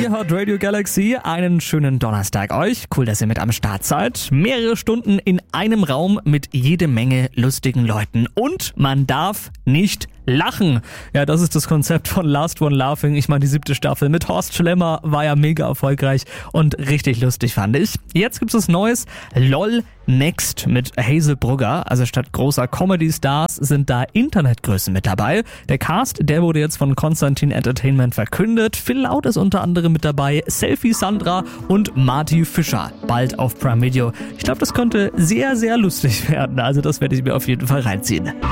Ihr hört Radio Galaxy, einen schönen Donnerstag euch. Cool, dass ihr mit am Start seid. Mehrere Stunden in einem Raum mit jede Menge lustigen Leuten. Und man darf nicht lachen. Ja, das ist das Konzept von Last One Laughing. Ich meine, die 7. Staffel mit Horst Schlemmer war ja mega erfolgreich und richtig lustig, fand ich. Jetzt gibt's was Neues. LOL Next mit Hazel Brugger. Also statt großer Comedy-Stars sind da Internetgrößen mit dabei. Der Cast, der wurde jetzt von Konstantin Entertainment verkündet. Phil Laut ist unter anderem mit dabei, Selfie Sandra und Marty Fischer. Bald auf Prime Video. Ich glaube, das könnte sehr, sehr lustig werden. Also das werde ich mir auf jeden Fall reinziehen.